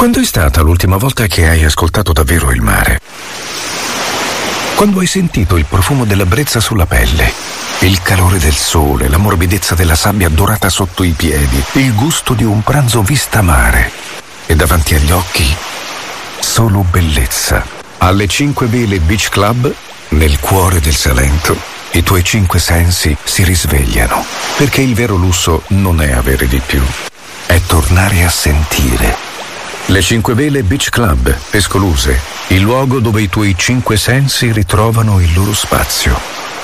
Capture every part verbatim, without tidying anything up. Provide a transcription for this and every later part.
Quando è stata l'ultima volta che hai ascoltato davvero il mare? Quando hai sentito il profumo della brezza sulla pelle, il calore del sole, la morbidezza della sabbia dorata sotto i piedi, il gusto di un pranzo vista mare e davanti agli occhi solo bellezza. Alle Cinque Vele Beach Club, nel cuore del Salento, i tuoi cinque sensi si risvegliano, perché il vero lusso non è avere di più, è tornare a sentire. Le Cinque Vele Beach Club, Pescoluse, il luogo dove i tuoi cinque sensi ritrovano il loro spazio.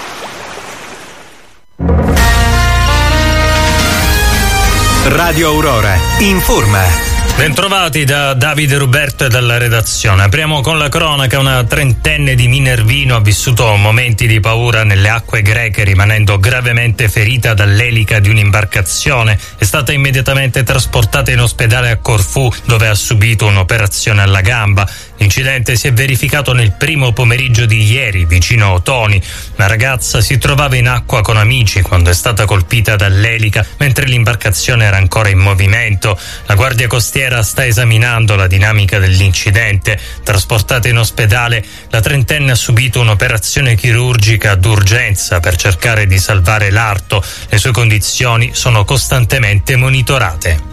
Radio Aurora informa. Bentrovati da Davide Ruberto e dalla redazione. Apriamo con la cronaca. Una trentenne di Minervino ha vissuto momenti di paura nelle acque greche, rimanendo gravemente ferita dall'elica di un'imbarcazione. È stata immediatamente trasportata in ospedale a Corfù, dove ha subito un'operazione alla gamba. L'incidente si è verificato nel primo pomeriggio di ieri, vicino a Otoni. La ragazza si trovava in acqua con amici quando è stata colpita dall'elica, mentre l'imbarcazione era ancora in movimento. La Guardia Costiera sta esaminando la dinamica dell'incidente. Trasportata in ospedale, la trentenne ha subito un'operazione chirurgica d'urgenza per cercare di salvare l'arto. Le sue condizioni sono costantemente monitorate.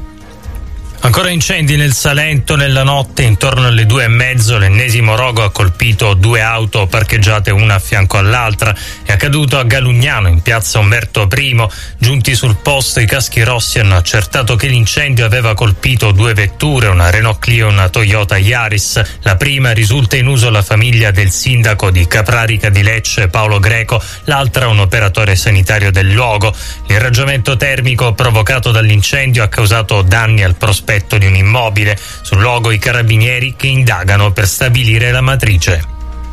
Ancora incendi nel Salento. Nella notte, intorno alle due e mezzo, l'ennesimo rogo ha colpito due auto parcheggiate una a fianco all'altra. È accaduto a Galugnano, in piazza Umberto primo. Giunti sul posto, i caschi rossi hanno accertato che l'incendio aveva colpito due vetture, una Renault Clio e una Toyota Yaris. La prima risulta in uso la famiglia del sindaco di Caprarica di Lecce, Paolo Greco, l'altra un operatore sanitario del luogo. L'irraggiamento termico provocato dall'incendio ha causato danni al prospetto di un immobile. Sul luogo i carabinieri che indagano per stabilire la matrice.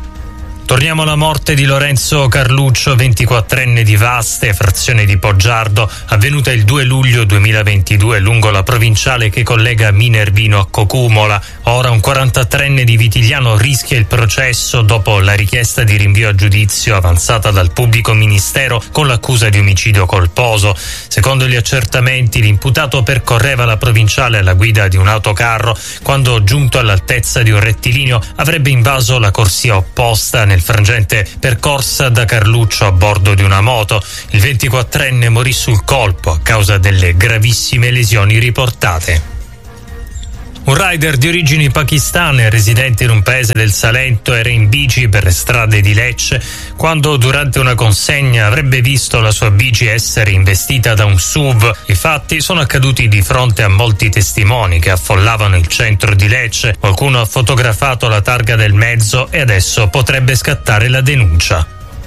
Torniamo alla morte di Lorenzo Carluccio, ventiquattrenne di Vaste, frazione di Poggiardo, avvenuta il due luglio duemilaventidue lungo la provinciale che collega Minervino a Cocumola. Ora un quarantatreenne di Vitigliano rischia il processo dopo la richiesta di rinvio a giudizio avanzata dal pubblico ministero con l'accusa di omicidio colposo. Secondo gli accertamenti, l'imputato percorreva la provinciale alla guida di un autocarro quando, giunto all'altezza di un rettilineo, avrebbe invaso la corsia opposta nel frangente percorsa da Carluccio a bordo di una moto. Il ventiquattrenne morì sul colpo a causa delle gravissime lesioni riportate. Un rider di origini pakistane, residente in un paese del Salento, era in bici per le strade di Lecce quando, durante una consegna, avrebbe visto la sua bici essere investita da un S U V. I fatti sono accaduti di fronte a molti testimoni che affollavano il centro di Lecce. Qualcuno ha fotografato la targa del mezzo e adesso potrebbe scattare la denuncia.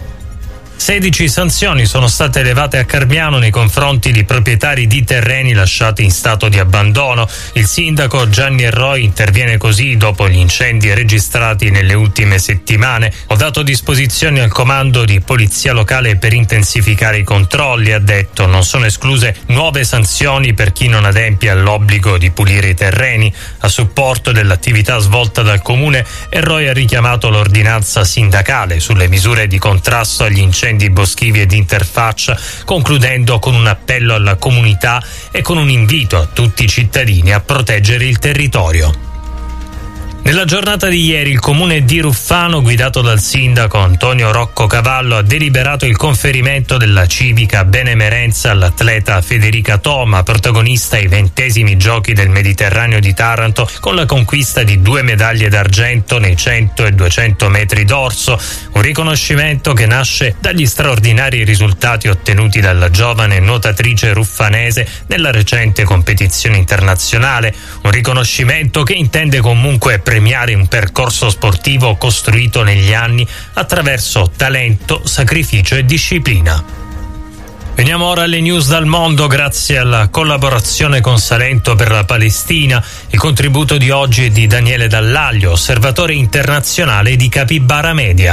sedici sanzioni sono state elevate a Carmiano nei confronti di proprietari di terreni lasciati in stato di abbandono. Il sindaco Gianni Erroi interviene così dopo gli incendi registrati nelle ultime settimane. Ho dato disposizioni al comando di polizia locale per intensificare i controlli, ha detto. Non sono escluse nuove sanzioni per chi non adempie all'obbligo di pulire i terreni. A supporto dell'attività svolta dal comune, Erroi ha richiamato l'ordinanza sindacale sulle misure di contrasto agli incendi boschivi ed interfaccia, concludendo con un appello alla comunità e con un invito a tutti i cittadini a proteggere il territorio. Nella giornata di ieri il comune di Ruffano, guidato dal sindaco Antonio Rocco Cavallo, ha deliberato il conferimento della civica benemerenza all'atleta Federica Toma, protagonista ai ventesimi giochi del Mediterraneo di Taranto, con la conquista di due medaglie d'argento nei cento e duecento metri d'orso. Un riconoscimento che nasce dagli straordinari risultati ottenuti dalla giovane nuotatrice ruffanese nella recente competizione internazionale. Un riconoscimento che intende comunque premiare un percorso sportivo costruito negli anni attraverso talento, sacrificio e disciplina. Veniamo ora alle news dal mondo. Grazie alla collaborazione con Salento per la Palestina, il contributo di oggi è di Daniele Dallaglio, osservatore internazionale di Capibara Media.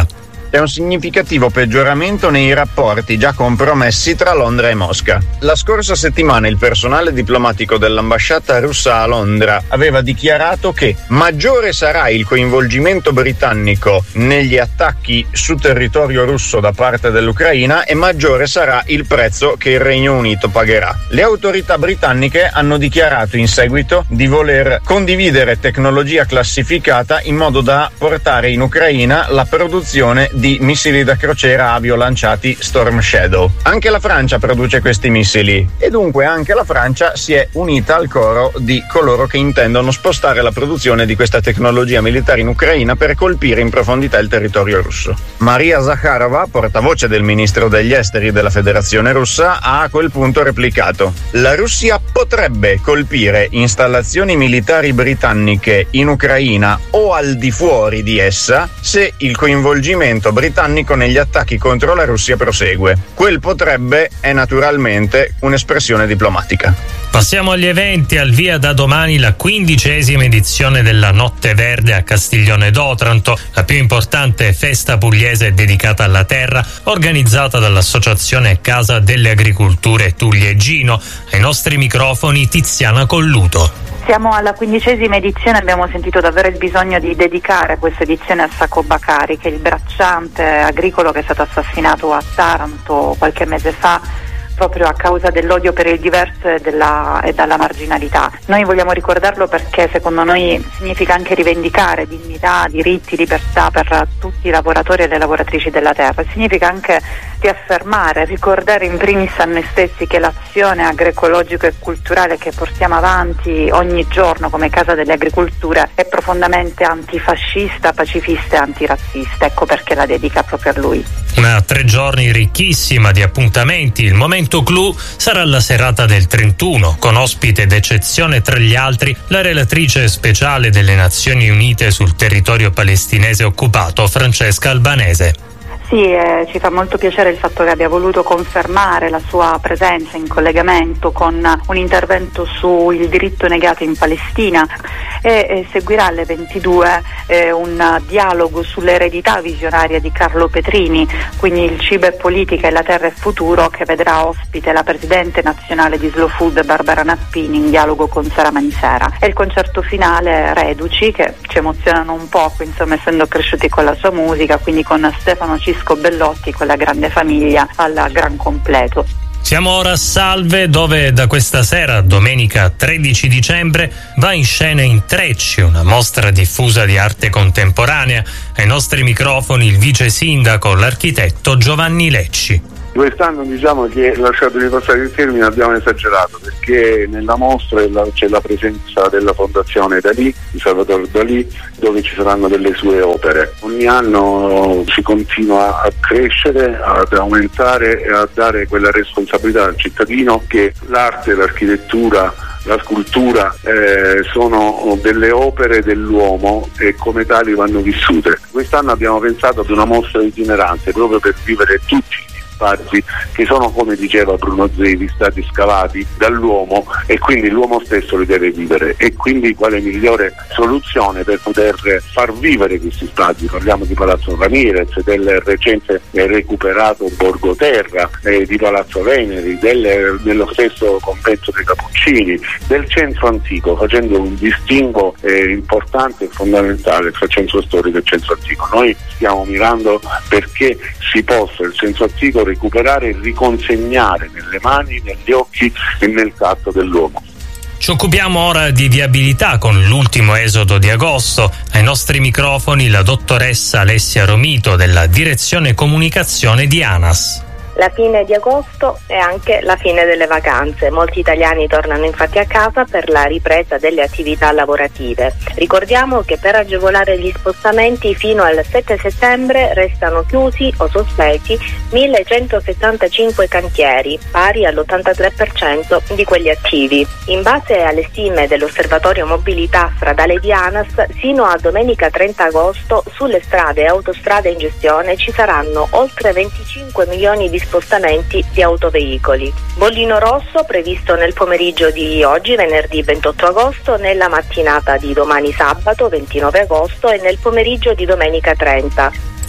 C'è un significativo peggioramento nei rapporti già compromessi tra Londra e Mosca. La scorsa settimana il personale diplomatico dell'ambasciata russa a Londra aveva dichiarato che maggiore sarà il coinvolgimento britannico negli attacchi su territorio russo da parte dell'Ucraina e maggiore sarà il prezzo che il Regno Unito pagherà. Le autorità britanniche hanno dichiarato in seguito di voler condividere tecnologia classificata in modo da portare in Ucraina la produzione di missili da crociera avio lanciati Storm Shadow. Anche la Francia produce questi missili e dunque anche la Francia si è unita al coro di coloro che intendono spostare la produzione di questa tecnologia militare in Ucraina per colpire in profondità il territorio russo. Maria Zakharova, portavoce del ministro degli esteri della Federazione Russa, ha a quel punto replicato: la Russia potrebbe colpire installazioni militari britanniche in Ucraina o al di fuori di essa se il coinvolgimento britannico negli attacchi contro la Russia prosegue. Quel potrebbe è naturalmente un'espressione diplomatica. Passiamo agli eventi. Al via da domani la quindicesima edizione della Notte Verde a Castiglione d'Otranto, la più importante festa pugliese dedicata alla terra, organizzata dall'Associazione Casa delle Agricolture Tugliegino. Ai nostri microfoni Tiziana Colluto. Siamo alla quindicesima edizione, abbiamo sentito davvero il bisogno di dedicare questa edizione a Sacco Bacari, che è il bracciante agricolo che è stato assassinato a Taranto qualche mese fa proprio a causa dell'odio per il diverso e, della, e dalla marginalità. Noi vogliamo ricordarlo perché secondo noi significa anche rivendicare dignità, diritti, libertà per tutti i lavoratori e le lavoratrici della terra. Significa anche riaffermare, ricordare in primis a noi stessi che l'azione agroecologica e culturale che portiamo avanti ogni giorno come Casa delle Agricolture è profondamente antifascista, pacifista e antirazzista. Ecco perché la dedica proprio a lui. Una tre giorni ricchissima di appuntamenti. Il momento clou sarà la serata del trentuno, con ospite d'eccezione tra gli altri la relatrice speciale delle Nazioni Unite sul territorio palestinese occupato, Francesca Albanese. Sì, eh, ci fa molto piacere il fatto che abbia voluto confermare la sua presenza in collegamento con un intervento sul diritto negato in Palestina e eh, seguirà alle ventidue eh, un dialogo sull'eredità visionaria di Carlo Petrini, quindi il cibo e politica e la terra e futuro, che vedrà ospite la presidente nazionale di Slow Food Barbara Nappini in dialogo con Sara Manisera. E il concerto finale Reduci, che ci emozionano un poco, insomma, essendo cresciuti con la sua musica, quindi con Stefano Cisco Bellotti, con la grande famiglia al gran completo. Siamo ora a Salve, dove da questa sera, domenica tredici dicembre, va in scena Intrecci, una mostra diffusa di arte contemporanea. Ai nostri microfoni il vice sindaco, l'architetto Giovanni Lecci. Quest'anno diciamo che, lasciatemi passare il termine, abbiamo esagerato, perché nella mostra c'è la presenza della Fondazione Dalì, di Salvatore Dalì, dove ci saranno delle sue opere. Ogni anno si continua a crescere, ad aumentare e a dare quella responsabilità al cittadino che l'arte, l'architettura, la scultura eh, sono delle opere dell'uomo e come tali vanno vissute. Quest'anno abbiamo pensato ad una mostra itinerante proprio per vivere tutti spazi che sono, come diceva Bruno Zevi, stati scavati dall'uomo e quindi l'uomo stesso li deve vivere. E quindi quale migliore soluzione per poter far vivere questi spazi? Parliamo di Palazzo Ramirez, del recente recuperato Borgo Terra, eh, di Palazzo Veneri, del, dello stesso convento dei Cappuccini, del centro antico, facendo un distinguo eh, importante e fondamentale tra il centro storico e il centro antico. Noi stiamo mirando perché si possa il centro antico recuperare e riconsegnare nelle mani, negli occhi e nel tatto dell'uomo. Ci occupiamo ora di viabilità con l'ultimo esodo di agosto. Ai nostri microfoni la dottoressa Alessia Romito della Direzione Comunicazione di ANAS. La fine di agosto è anche la fine delle vacanze. Molti italiani tornano infatti a casa per la ripresa delle attività lavorative. Ricordiamo che per agevolare gli spostamenti fino al sette settembre restano chiusi o sospesi millecentosettantacinque cantieri, pari all'ottantatré per cento di quelli attivi. In base alle stime dell'Osservatorio Mobilità Stradale di ANAS, sino a domenica trenta agosto sulle strade e autostrade in gestione ci saranno oltre venticinque milioni di spostamenti di autoveicoli. Bollino rosso previsto nel pomeriggio di oggi, venerdì ventotto agosto, nella mattinata di domani sabato ventinove agosto e nel pomeriggio di domenica trenta. Chi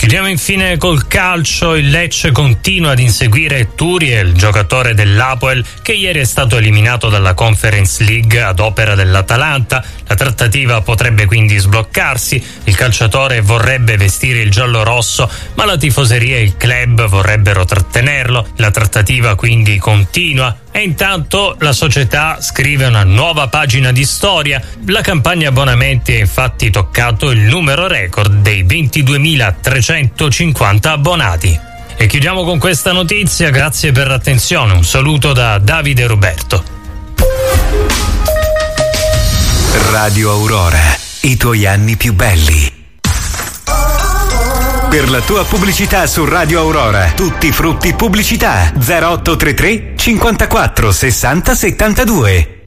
Chiudiamo infine col calcio. Il Lecce continua ad inseguire Turiel, giocatore dell'Apoel, che ieri è stato eliminato dalla Conference League ad opera dell'Atalanta. La trattativa potrebbe quindi sbloccarsi. Il calciatore vorrebbe vestire il giallo-rosso, ma la tifoseria e il club vorrebbero trattenerlo. La trattativa quindi continua. E intanto la società scrive una nuova pagina di storia. La campagna abbonamenti ha infatti toccato il numero record dei ventiduemilatrecentocinquanta abbonati. E chiudiamo con questa notizia. Grazie per l'attenzione. Un saluto da Davide Roberto. Radio Aurora, i tuoi anni più belli. Per la tua pubblicità su Radio Aurora, tutti frutti pubblicità. zero otto tre tre cinquantaquattro sessanta settantadue.